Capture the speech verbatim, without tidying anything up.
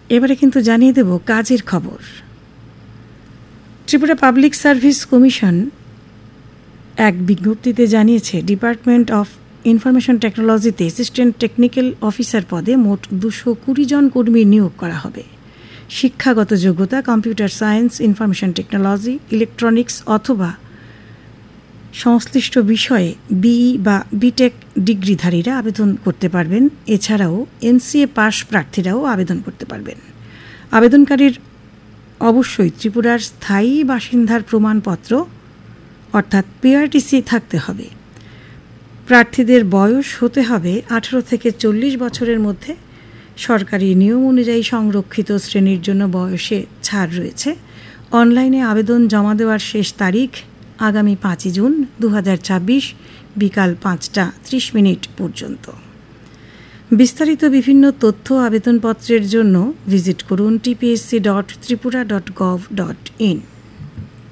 এবারে কিন্তু জানিয়ে দেব কাজের খবর। ত্রিপুরা পাবলিক সার্ভিস কমিশন এক বিজ্ঞপ্তিতে জানিয়েছে, ডিপার্টমেন্ট অফ ইনফরমেশন টেকনোলজিতে অ্যাসিস্ট্যান্ট টেকনিক্যাল অফিসার পদে মোট দুশো কুড়ি জন কর্মী নিয়োগ করা হবে। শিক্ষাগত যোগ্যতা computer science, information technology, electronics অথবা সংশ্লিষ্ট বিষয়ে বিই বা বিটেক ডিগ্রিধারীরা আবেদন করতে পারবেন। এছাড়াও এনসিএ পাস প্রার্থীরাও আবেদন করতে পারবেন। আবেদনকারীর অবশ্যই ত্রিপুরার স্থায়ী বাসিন্দার প্রমাণপত্র অর্থাৎ পিআরটিসি থাকতে হবে। প্রার্থীদের বয়স হতে হবে আঠারো থেকে চল্লিশ বছরের মধ্যে। সরকারি নিয়ম অনুযায়ী সংরক্ষিত শ্রেণীর জন্য বয়সে ছাড় রয়েছে। অনলাইনে আবেদন জমা দেওয়ার শেষ তারিখ আগামী পাঁচই জুন দু হাজার ছাব্বিশ বিকাল পাঁচটা ত্রিশ মিনিট পর্যন্ত। বিস্তারিত বিভিন্ন তথ্য আবেদনপত্রের জন্য ভিজিট করুন TPSC dot Tripura dot gov dot in.